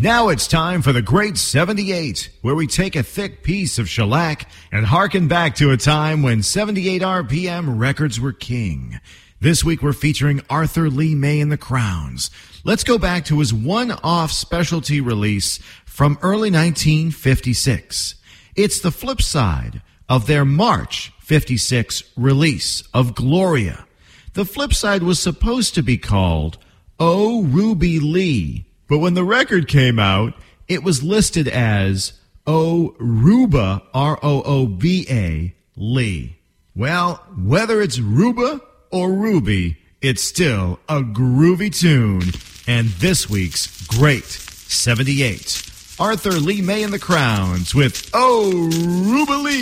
Now it's time for the Great 78, where we take a thick piece of shellac and harken back to a time when 78 RPM records were king. This week we're featuring Arthur Lee May and the Crowns. Let's go back to his one-off specialty release from early 1956. It's the flip side of their March 56 release of Gloria. The flip side was supposed to be called Oh Ruby Lee, but when the record came out, it was listed as Oh Ruba, R-O-O-B-A, Lee. Well, whether it's Ruba or Ruby, it's still a groovy tune. And this week's Great 78, Arthur Lee May and the Crowns with Oh Ruba Lee.